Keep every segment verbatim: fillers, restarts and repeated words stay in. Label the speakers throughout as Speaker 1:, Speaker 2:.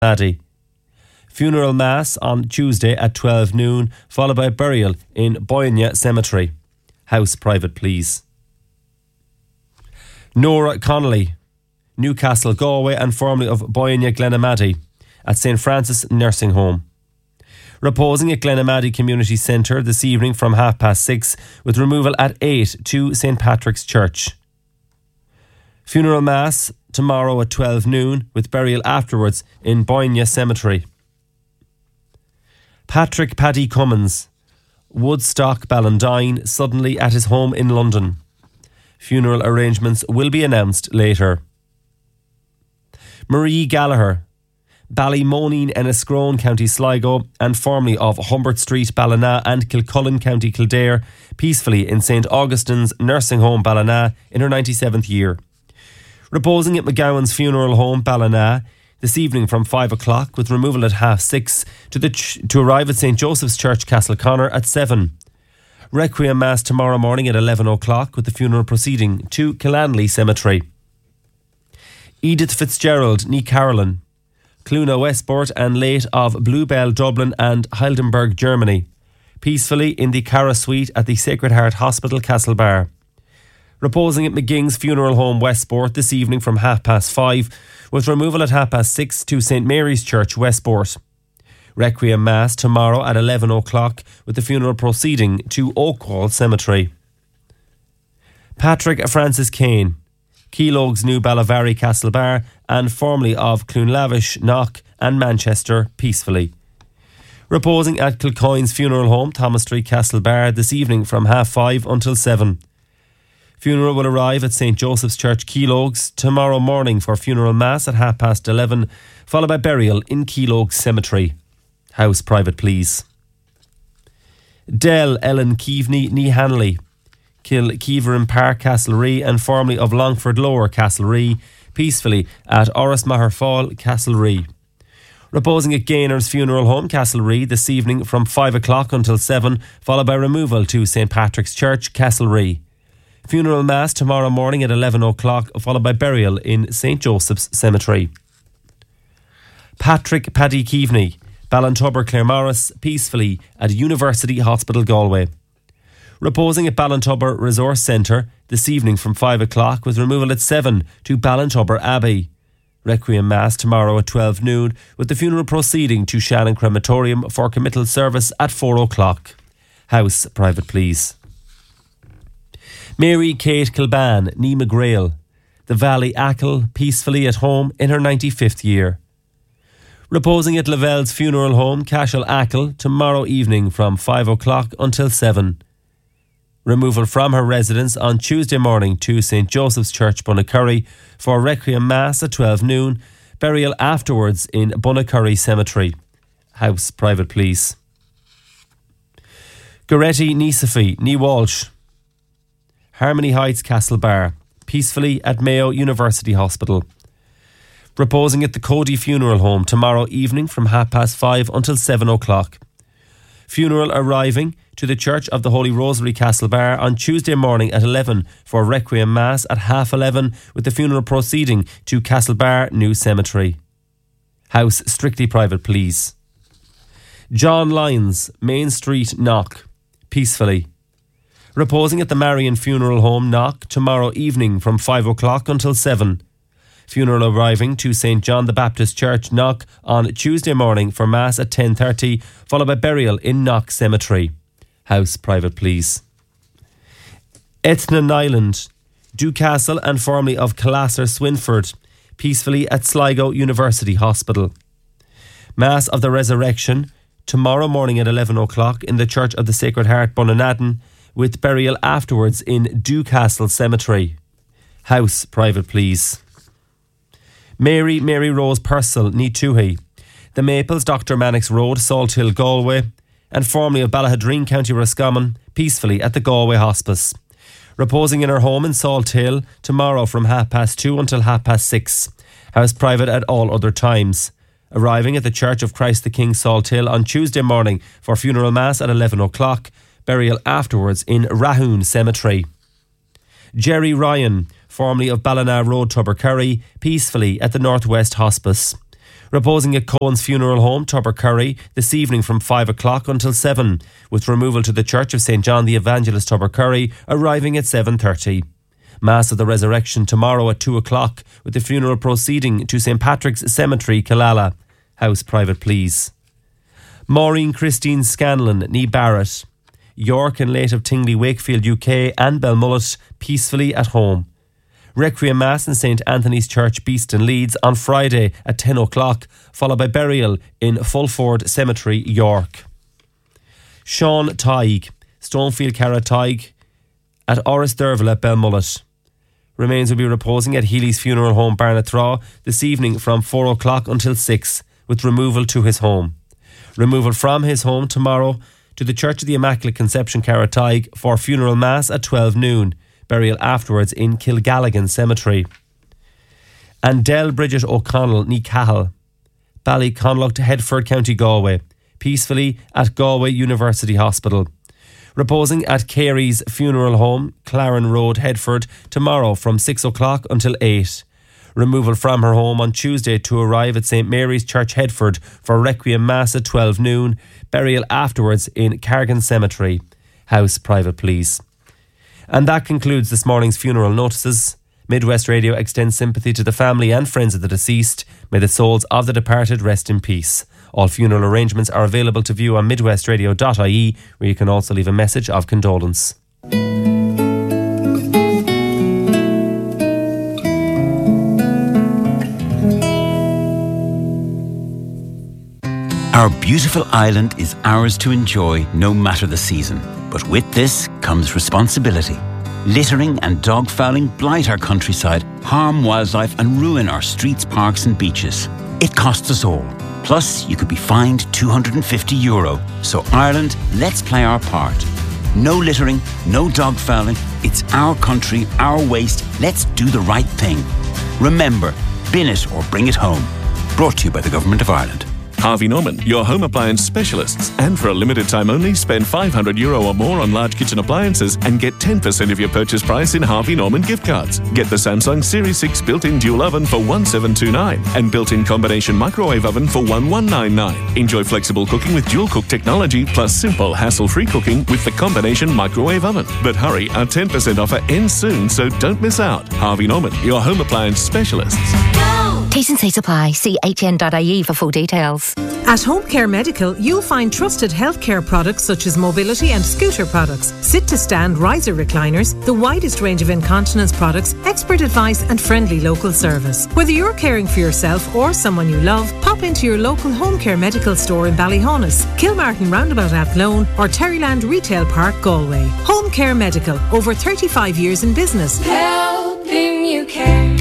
Speaker 1: Glenamaddy. Funeral Mass on Tuesday at twelve noon, followed by burial in Boynia Cemetery. House private, please. Nora Connolly, Newcastle, Galway, and formerly of Boynia Glenamaddy, at Saint Francis Nursing Home. Reposing at Glenamaddy Community Centre this evening from half past six, with removal at eight to Saint Patrick's Church. Funeral Mass tomorrow at twelve noon, with burial afterwards in Boynia Cemetery. Patrick Paddy Cummins, Woodstock, Ballandine, suddenly at his home in London. Funeral arrangements will be announced later. Marie Gallagher, Ballymoneen, Enniscrone, County Sligo, and formerly of Humbert Street, Ballina, and Kilcullen, County Kildare, peacefully in Saint Augustine's Nursing Home, Ballina, in her ninety-seventh year. Reposing at McGowan's Funeral Home, Ballina, this evening from five o'clock, with removal at half six, to the ch- to arrive at Saint Joseph's Church, Castleconnor, at seven. Requiem Mass tomorrow morning at eleven o'clock, with the funeral proceeding to Killanley Cemetery. Edith Fitzgerald, ní Carolyn, Cluna Westport, and late of Bluebell, Dublin, and Heidelberg, Germany, peacefully in the Cara Suite at the Sacred Heart Hospital, Castlebar. Reposing at McGing's Funeral Home, Westport, this evening from half past five, with removal at half past six to Saint Mary's Church, Westport. Requiem Mass tomorrow at eleven o'clock, with the funeral proceeding to Oakwall Cemetery. Patrick Francis Kane, Keelogues, New Ballavary, Castlebar, and formerly of Cloonlavish, Knock, and Manchester, peacefully. Reposing at Kilcoyne's Funeral Home, Thomas Street, Castlebar, this evening from half five until seven. Funeral will arrive at Saint Joseph's Church, Keelogues, tomorrow morning for funeral mass at half past eleven, followed by burial in Keelogues Cemetery. House private, please. Del Ellen Keaveney, ní Hanley, Kilkeeverin Park, Castlerea, and formerly of Longford Lower, Castlerea, peacefully at Orrismaher Fall, Castlerea. Reposing at Gaynor's Funeral Home, Castlerea, this evening from five o'clock until seven, followed by removal to Saint Patrick's Church, Castlerea. Funeral Mass tomorrow morning at eleven o'clock, followed by burial in Saint Joseph's Cemetery. Patrick Paddy Keaveney, Ballintubber, Claremorris, peacefully at University Hospital, Galway. Reposing at Ballintubber Resource Centre this evening from five o'clock, with removal at seven to Ballintubber Abbey. Requiem Mass tomorrow at twelve noon, with the funeral proceeding to Shannon Crematorium for committal service at four o'clock. House private, please. Mary Kate Kilban, ní McGrail, the Valley Achill, peacefully at home in her ninety-fifth year. Reposing at Lavelle's Funeral Home, Cashel Achill, tomorrow evening from five o'clock until seven. Removal from her residence on Tuesday morning to Saint Joseph's Church, Bunnacurry, for Requiem Mass at twelve noon, burial afterwards in Bunnacurry Cemetery. House private, please. Goretti ní Sophie, ní Walsh, Harmony Heights, Castlebar, peacefully at Mayo University Hospital. Reposing at the Cody Funeral Home tomorrow evening from half past five until seven o'clock. Funeral arriving to the Church of the Holy Rosary, Castlebar, on Tuesday morning at eleven for Requiem Mass at half eleven, with the funeral proceeding to Castlebar New Cemetery. House strictly private, please. John Lyons, Main Street, Knock, peacefully. Reposing at the Marion Funeral Home, Knock, tomorrow evening from five o'clock until seven. Funeral arriving to Saint John the Baptist Church, Knock, on Tuesday morning for Mass at ten thirty, followed by burial in Knock Cemetery. House private, please. Etna Nyland, Dewcastle, and formerly of Collasser, Swinford, peacefully at Sligo University Hospital. Mass of the Resurrection tomorrow morning at eleven o'clock in the Church of the Sacred Heart, Bunnanadden, with burial afterwards in Dewcastle Cemetery. House private, please. Mary Mary Rose Purcell, ní Tuathail, The Maples, Doctor Mannix Road, Salt Hill, Galway, and formerly of Ballahadreen, County Roscommon, peacefully at the Galway Hospice. Reposing in her home in Salt Hill tomorrow from half past two until half past six. House private at all other times. Arriving at the Church of Christ the King, Salt Hill, on Tuesday morning for funeral mass at eleven o'clock. Burial afterwards in Rahoon Cemetery. Jerry Ryan, formerly of Ballina Road, Tubbercurry, peacefully at the Northwest Hospice. Reposing at Cohen's Funeral Home, Tubbercurry, this evening from five o'clock until seven, with removal to the Church of Saint John the Evangelist, Tubbercurry, arriving at seven thirty. Mass of the Resurrection tomorrow at two o'clock, with the funeral proceeding to Saint Patrick's Cemetery, Killala. House private, please. Maureen Christine Scanlon, Nee Barrett. York and late of Tingley, Wakefield, U K and Belmullet, peacefully at home. Requiem Mass in Saint Anthony's Church, Beeston, Leeds on Friday at ten o'clock, followed by burial in Fulford Cemetery, York. Sean Tighe, Stonefield Cara Tighe at Oris Derville at Belmullet. Remains will be reposing at Healy's Funeral Home, Barnathraw, this evening from four o'clock until six, with removal to his home. Removal from his home tomorrow to the Church of the Immaculate Conception, Cara Tighe, for funeral mass at twelve noon. Burial afterwards in Kilgalligan Cemetery. And Del Bridget O'Connell, Nee Cahill, Ballyconlough, Headford, County Galway, peacefully at Galway University Hospital. Reposing at Carey's Funeral Home, Claren Road, Headford, tomorrow from six o'clock until eight. Removal from her home on Tuesday to arrive at Saint Mary's Church, Headford, for Requiem Mass at twelve noon. Burial afterwards in Cargan Cemetery. House private, please. And that concludes this morning's funeral notices. Midwest Radio extends sympathy to the family and friends of the deceased. May the souls of the departed rest in peace. All funeral arrangements are available to view on midwest radio dot I E, where you can also leave a message of condolence.
Speaker 2: Our beautiful island is ours to enjoy no matter the season. But with this comes responsibility. Littering and dog fouling blight our countryside, harm wildlife and ruin our streets, parks and beaches. It costs us all. Plus, you could be fined two hundred fifty euro. So Ireland, let's play our part. No littering, no dog fouling. It's our country, our waste. Let's do the right thing. Remember, bin it or bring it home. Brought to you by the Government of Ireland.
Speaker 3: Harvey Norman, your home appliance specialists. And for a limited time only, spend five hundred euro or more on large kitchen appliances and get ten percent of your purchase price in Harvey Norman gift cards. Get the Samsung Series six built-in dual oven for one seven two nine and built-in combination microwave oven for one one nine nine. Enjoy flexible cooking with dual cook technology plus simple hassle-free cooking with the combination microwave oven. But hurry, our ten percent offer ends soon, so don't miss out. Harvey Norman, your home appliance specialists.
Speaker 4: T's and C's apply. See H N dot I E for full details.
Speaker 5: At Home Care Medical, you'll find trusted healthcare products such as mobility and scooter products, sit-to-stand riser recliners, the widest range of incontinence products, expert advice and friendly local service. Whether you're caring for yourself or someone you love, pop into your local Home Care Medical store in Ballyhonus, Kilmartin Roundabout Athlone or Terryland Retail Park, Galway. Home Care Medical, over thirty-five years in business.
Speaker 6: Helping you care.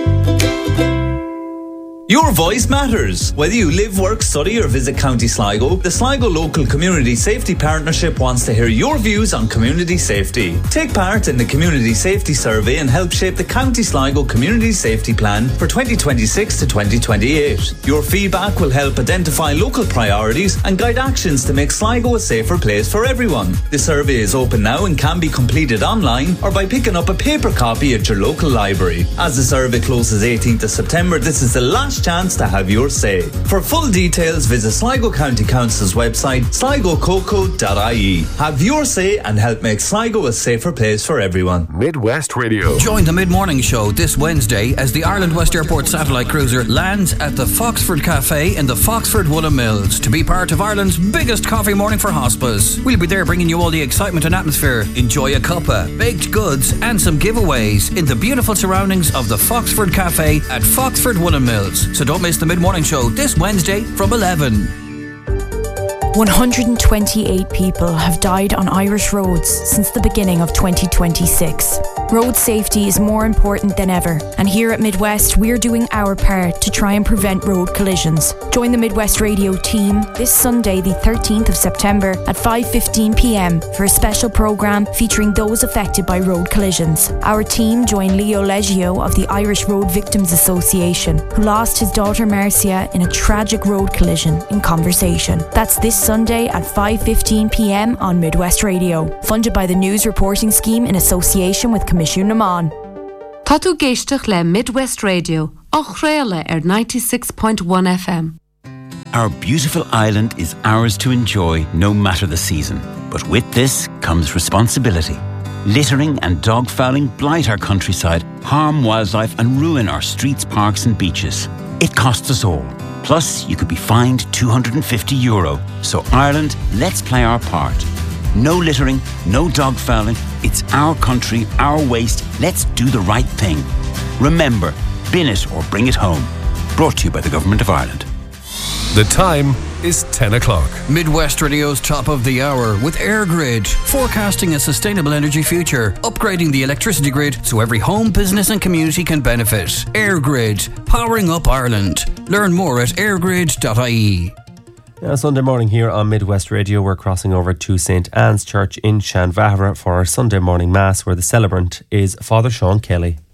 Speaker 7: Your voice matters. Whether you live, work, study or visit County Sligo, the Sligo Local Community Safety Partnership wants to hear your views on community safety. Take part in the Community Safety Survey and help shape the County Sligo Community Safety Plan for twenty twenty-six to twenty twenty-eight. Your feedback will help identify local priorities and guide actions to make Sligo a safer place for everyone. The survey is open now and can be completed online or by picking up a paper copy at your local library. As the survey closes eighteenth of September, this is the last chance to have your say. For full details, visit Sligo County Council's website, sligo coco dot I E. Have your say and help make Sligo a safer place for everyone.
Speaker 8: Midwest Radio.
Speaker 9: Join the mid-morning show this Wednesday as the Ireland West Airport satellite cruiser lands at the Foxford Cafe in the Foxford Woolen Mills to be part of Ireland's biggest coffee morning for hospice. We'll be there bringing you all the excitement and atmosphere. Enjoy a cuppa, baked goods and some giveaways in the beautiful surroundings of the Foxford Cafe at Foxford Woolen Mills. So don't miss the mid-morning show this Wednesday from eleven.
Speaker 10: one hundred twenty-eight people have died on Irish roads since the beginning of twenty twenty-six. Road safety is more important than ever, and here at Midwest we're doing our part to try and prevent road collisions. Join the Midwest Radio team this Sunday the thirteenth of September at five fifteen p m for a special programme featuring those affected by road collisions. Our team join Leo Leggio of the Irish Road Victims Association, who lost his daughter Marcia in a tragic road collision, in conversation. That's this Sunday at five fifteen p m on Midwest Radio, funded by the News Reporting Scheme in association with Commission Naman.
Speaker 11: Tá tú géisteach le Midwest Radio
Speaker 8: Ochréile ar ninety-six point one F M.
Speaker 2: Our beautiful island is ours to enjoy no matter the season. But with this comes responsibility. Littering and dog fouling blight our countryside, harm wildlife and ruin our streets, parks and beaches. It costs us all. Plus, you could be fined two hundred fifty euro. So Ireland, let's play our part. No littering, no dog fouling. It's our country, our waste. Let's do the right thing. Remember, bin it or bring it home. Brought to you by the Government of Ireland.
Speaker 11: The time is ten o'clock.
Speaker 9: Midwest Radio's top of the hour with EirGrid, forecasting a sustainable energy future, upgrading the electricity grid so every home, business and community can benefit. EirGrid, powering up Ireland. Learn more at airgrid dot I E.
Speaker 1: Yeah, Sunday morning here on Midwest Radio, we're crossing over to Saint Anne's Church in Shanvahara for our Sunday morning Mass, where the celebrant is Father Sean Kelly.